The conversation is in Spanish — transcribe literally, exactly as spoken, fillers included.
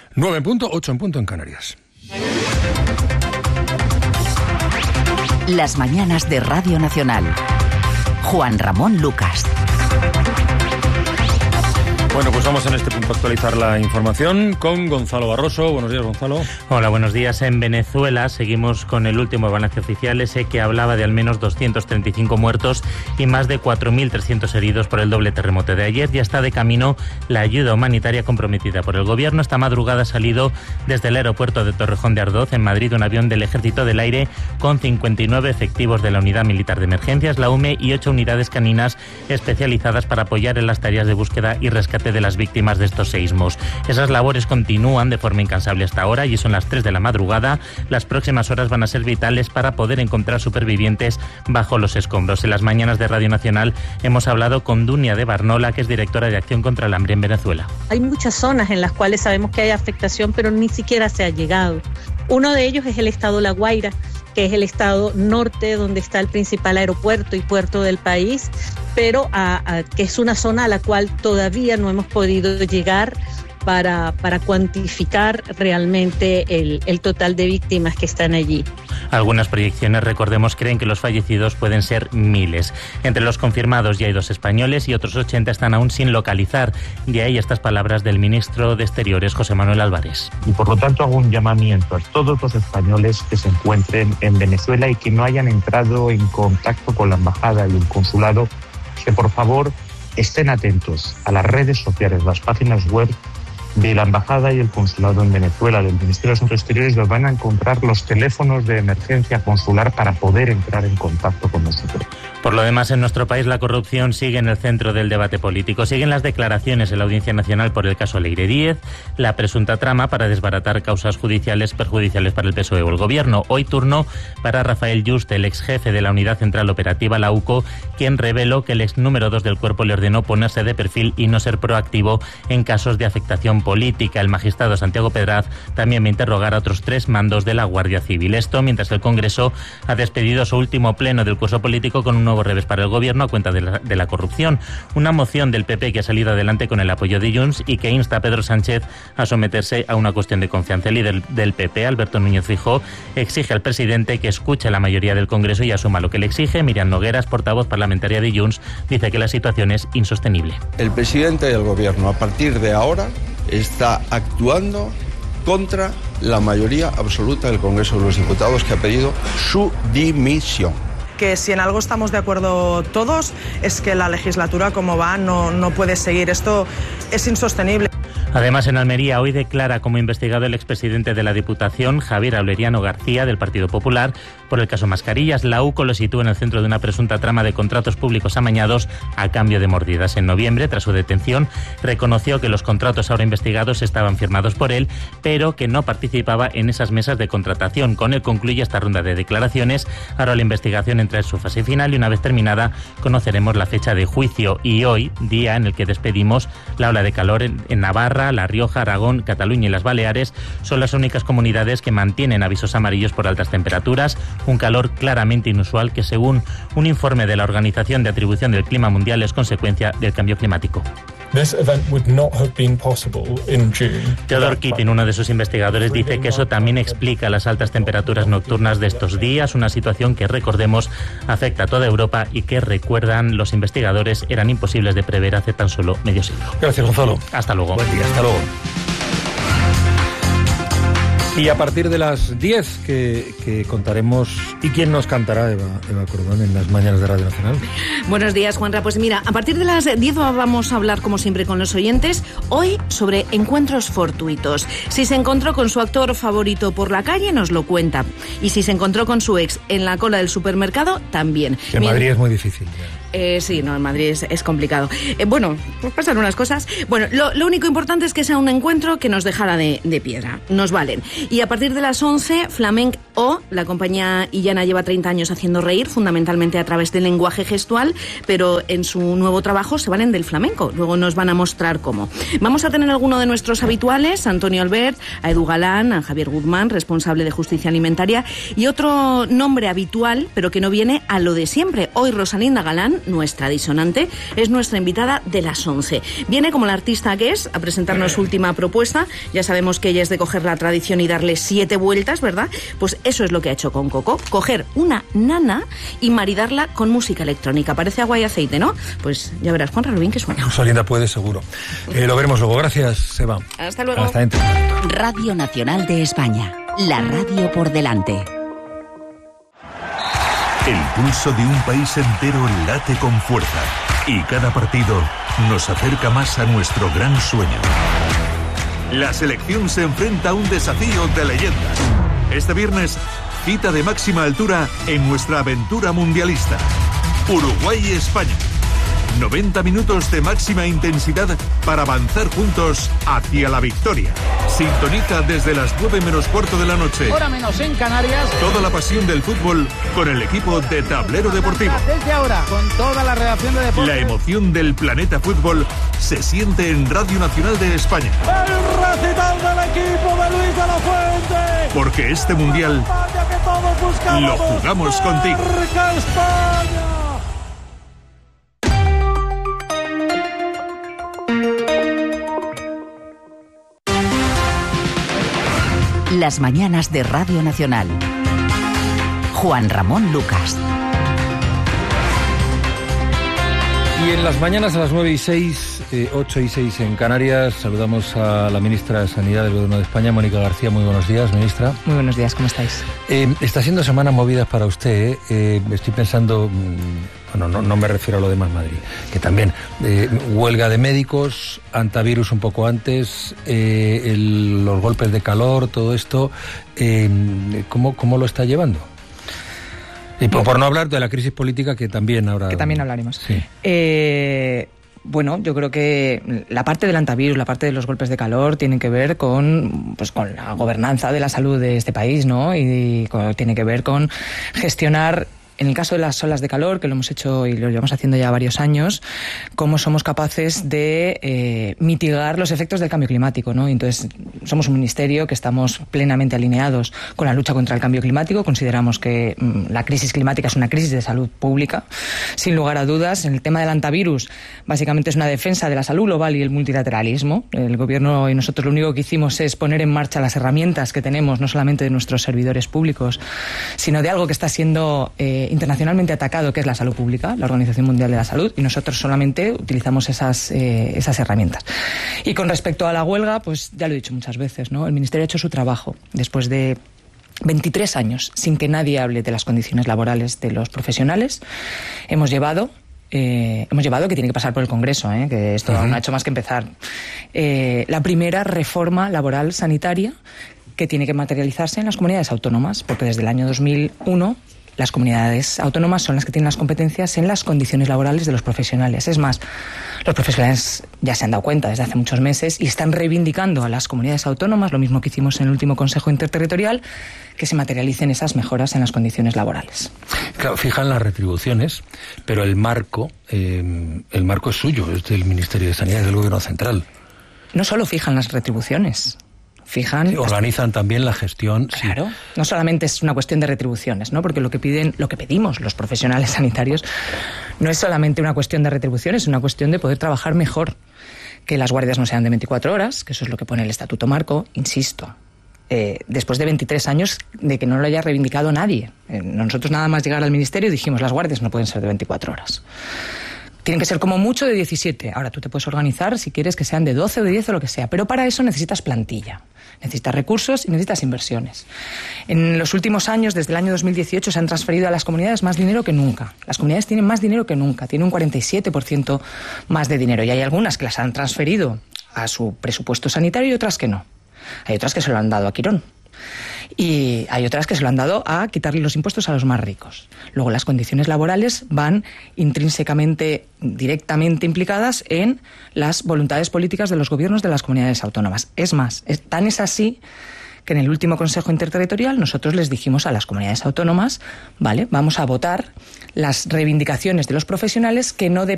nueve en punto, ocho en punto en Canarias. Las mañanas de Radio Nacional. Juan Ramón Lucas. Bueno, pues vamos en este punto a actualizar la información con Gonzalo Barroso. Buenos días, Gonzalo. Hola, buenos días. En Venezuela seguimos con el último balance oficial, ese que hablaba de al menos doscientos treinta y cinco muertos y más de cuatro mil trescientos heridos por el doble terremoto de ayer. Ya está de camino la ayuda humanitaria comprometida por el gobierno. Esta madrugada ha salido desde el aeropuerto de Torrejón de Ardoz, en Madrid, un avión del Ejército del Aire con cincuenta y nueve efectivos de la Unidad Militar de Emergencias, la U M E, y ocho unidades caninas especializadas para apoyar en las tareas de búsqueda y rescate de las víctimas de estos seísmos. Esas labores continúan de forma incansable hasta ahora y son las tres de la madrugada. Las próximas horas van a ser vitales para poder encontrar supervivientes bajo los escombros. En las mañanas de Radio Nacional hemos hablado con Dunia de Barnola, que es directora de Acción contra el Hambre en Venezuela. Hay muchas zonas en las cuales sabemos que hay afectación, pero ni siquiera se ha llegado. Uno de ellos es el estado La Guaira, que es el estado norte donde está el principal aeropuerto y puerto del país, pero a, a, que es una zona a la cual todavía no hemos podido llegar para, para cuantificar realmente el, el total de víctimas que están allí. Algunas proyecciones, recordemos, creen que los fallecidos pueden ser miles. Entre los confirmados ya hay dos españoles y otros ochenta están aún sin localizar. De ahí estas palabras del ministro de Exteriores, José Manuel Álvarez. Y por lo tanto hago un llamamiento a todos los españoles que se encuentren en Venezuela y que no hayan entrado en contacto con la embajada y el consulado, que por favor estén atentos a las redes sociales, las páginas web de la embajada y el consulado en Venezuela, del Ministerio de Asuntos Exteriores, donde van a encontrar los teléfonos de emergencia consular para poder entrar en contacto con nosotros. Por lo demás, en nuestro país la corrupción sigue en el centro del debate político. Siguen las declaraciones en la Audiencia Nacional por el caso Leire Díez, la presunta trama para desbaratar causas judiciales perjudiciales para el P S O E o el Gobierno. Hoy turno para Rafael Juste, el ex jefe de la Unidad Central Operativa, la U C O, quien reveló que el ex número dos del cuerpo le ordenó ponerse de perfil y no ser proactivo en casos de afectación política. El magistrado Santiago Pedraz también va a interrogar a otros tres mandos de la Guardia Civil. Esto mientras el Congreso ha despedido su último pleno del curso político con un nuevo revés para el Gobierno a cuenta de la, de la corrupción. Una moción del P P que ha salido adelante con el apoyo de Junts y que insta a Pedro Sánchez a someterse a una cuestión de confianza. El líder del P P, Alberto Núñez Feijóo, exige al presidente que escuche a la mayoría del Congreso y asuma lo que le exige. Miriam Nogueras, portavoz parlamentaria de Junts, dice que la situación es insostenible. El presidente del Gobierno, a partir de ahora, está actuando contra la mayoría absoluta del Congreso de los Diputados, que ha pedido su dimisión. Que si en algo estamos de acuerdo todos es que la legislatura como va no, no puede seguir. Esto es insostenible. Además, en Almería hoy declara como investigado el expresidente de la Diputación, Javier Aureliano García, del Partido Popular, por el caso Mascarillas. La U C O lo sitúa en el centro de una presunta trama de contratos públicos amañados a cambio de mordidas. En noviembre, tras su detención, reconoció que los contratos ahora investigados estaban firmados por él, pero que no participaba en esas mesas de contratación. Con él concluye esta ronda de declaraciones. Ahora la investigación entra en su fase final y una vez terminada conoceremos la fecha de juicio. Y hoy, día en el que despedimos la ola de calor en, en Navarra, La Rioja, Aragón, Cataluña y las Baleares, son las únicas comunidades que mantienen avisos amarillos por altas temperaturas. Un calor claramente inusual que, según un informe de la Organización de Atribución del Clima Mundial, es consecuencia del cambio climático. Theodore Keating, uno de sus investigadores, dice que eso también explica las altas temperaturas nocturnas de estos días, una situación que, recordemos, afecta a toda Europa y que, recuerdan los investigadores, eran imposibles de prever hace tan solo medio siglo. Gracias, Gonzalo. Hasta luego. Buen día, hasta luego. Y a partir de las diez que, que contaremos, ¿y quién nos cantará, Eva, Eva Cordón, en las mañanas de Radio Nacional? Buenos días, Juanra. Pues mira, a partir de las diez vamos a hablar, como siempre, con los oyentes, hoy sobre encuentros fortuitos. Si se encontró con su actor favorito por la calle, nos lo cuenta. Y si se encontró con su ex en la cola del supermercado, también. Que en Madrid es muy difícil. Eh, sí, no, en Madrid es, es complicado. Eh, bueno, pues pasan unas cosas. Bueno, lo, lo único importante es que sea un encuentro que nos dejara de, de piedra. Nos valen. Y a partir de las once, Flamenc O, la compañía Illana lleva treinta años haciendo reír, fundamentalmente a través del lenguaje gestual, pero en su nuevo trabajo se valen del flamenco. Luego nos van a mostrar cómo. Vamos a tener alguno de nuestros habituales, Antonio Albert, a Edu Galán, a Javier Guzmán, responsable de Justicia Alimentaria, y otro nombre habitual, pero que no viene a lo de siempre. Hoy Rosalinda Galán León, nuestra disonante, es nuestra invitada de las once. Viene como la artista que es a presentarnos su última propuesta. Ya sabemos que ella es de coger la tradición y darle siete vueltas, ¿verdad? Pues eso es lo que ha hecho con Coco, coger una nana y maridarla con música electrónica. Parece agua y aceite, ¿no? Pues ya verás, Juanra, lo bien que suena. Solinda puede, seguro. Eh, lo veremos luego. Gracias, Seba. Hasta luego. Hasta dentro. Radio Nacional de España. La radio por delante. El pulso de un país entero late con fuerza y cada partido nos acerca más a nuestro gran sueño. La selección se enfrenta a un desafío de leyendas. Este viernes, cita de máxima altura en nuestra aventura mundialista. Uruguay y España. noventa minutos de máxima intensidad para avanzar juntos hacia la victoria. Sintoniza desde las nueve menos cuarto de la noche. Hora menos en Canarias. Toda la pasión del fútbol con el equipo de Tablero Deportivo. Desde ahora, con toda la redacción de deportes. La emoción del planeta fútbol se siente en Radio Nacional de España. El recital del equipo de Luis de la Fuente. Porque este mundial lo jugamos contigo. España. Las mañanas de Radio Nacional. Juan Ramón Lucas. Y en las mañanas a las nueve y seis, eh, ocho y seis en Canarias, saludamos a la ministra de Sanidad del Gobierno de España, Mónica García. Muy buenos días, ministra. Muy buenos días, ¿cómo estáis? Eh, está siendo semanas movidas para usted. Eh. Eh, estoy pensando, bueno, no, no me refiero a lo de Más Madrid, que también, eh, huelga de médicos, antivirus un poco antes, eh, el, los golpes de calor, todo esto. Eh, ¿cómo, ¿Cómo lo está llevando? Y por, por no hablar de la crisis política que también ahora... Que también hablaremos. Sí. Eh, bueno, yo creo que la parte del antivirus, la parte de los golpes de calor, tienen que ver con, pues, con la gobernanza de la salud de este país, ¿no? Y, y con, tiene que ver con gestionar... En el caso de las olas de calor, que lo hemos hecho y lo llevamos haciendo ya varios años, cómo somos capaces de eh, mitigar los efectos del cambio climático, ¿no? Entonces, somos un ministerio que estamos plenamente alineados con la lucha contra el cambio climático. Consideramos que mm, la crisis climática es una crisis de salud pública, sin lugar a dudas. En el tema del antivirus, básicamente es una defensa de la salud global y el multilateralismo. El Gobierno y nosotros lo único que hicimos es poner en marcha las herramientas que tenemos, no solamente de nuestros servidores públicos, sino de algo que está siendo... Eh, internacionalmente atacado, que es la salud pública, la Organización Mundial de la Salud, y nosotros solamente utilizamos esas, eh, esas herramientas. Y con respecto a la huelga, pues ya lo he dicho muchas veces, ¿no? El Ministerio ha hecho su trabajo después de veintitrés años sin que nadie hable de las condiciones laborales de los profesionales. Hemos llevado Eh, hemos llevado, que tiene que pasar por el Congreso, ¿eh? Que esto uh-huh. no ha hecho más que empezar, eh, la primera reforma laboral sanitaria que tiene que materializarse en las comunidades autónomas, porque desde el año dos mil uno las comunidades autónomas son las que tienen las competencias en las condiciones laborales de los profesionales. Es más, los profesionales ya se han dado cuenta desde hace muchos meses y están reivindicando a las comunidades autónomas, lo mismo que hicimos en el último Consejo Interterritorial, que se materialicen esas mejoras en las condiciones laborales. Claro, fijan las retribuciones, pero el marco, eh, el marco es suyo, es del Ministerio de Sanidad, del Gobierno Central. No solo fijan las retribuciones, fijan... Sí, organizan también la gestión. Claro, sí. No solamente es una cuestión de retribuciones, ¿no? Porque lo que piden, lo que pedimos los profesionales sanitarios no es solamente una cuestión de retribuciones, es una cuestión de poder trabajar mejor, que las guardias no sean de veinticuatro horas, que eso es lo que pone el Estatuto Marco, insisto. Eh, después de veintitrés años de que no lo haya reivindicado nadie. Eh, nosotros nada más llegar al Ministerio dijimos, las guardias no pueden ser de veinticuatro horas. Tienen que ser como mucho de diecisiete. Ahora tú te puedes organizar si quieres que sean de doce o de diez o lo que sea, pero para eso necesitas plantilla, necesitas recursos y necesitas inversiones. En los últimos años, desde el año dos mil dieciocho, se han transferido a las comunidades más dinero que nunca. Las comunidades tienen más dinero que nunca, tienen un cuarenta y siete por ciento más de dinero, y hay algunas que las han transferido a su presupuesto sanitario y otras que no. Hay otras que se lo han dado a Quirón. Y hay otras que se lo han dado a quitarle los impuestos a los más ricos. Luego, las condiciones laborales van intrínsecamente, directamente implicadas en las voluntades políticas de los gobiernos de las comunidades autónomas. Es más, es, tan es así que en el último Consejo Interterritorial nosotros les dijimos a las comunidades autónomas, vale, vamos a votar las reivindicaciones de los profesionales que no dependen